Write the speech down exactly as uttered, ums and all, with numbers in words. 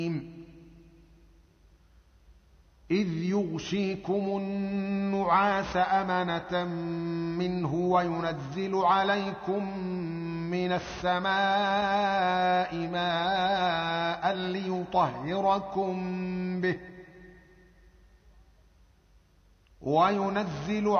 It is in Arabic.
إذ يغشيكم النعاس أمنة منه وينزل عليكم من السماء ماء ليطهركم به وينزل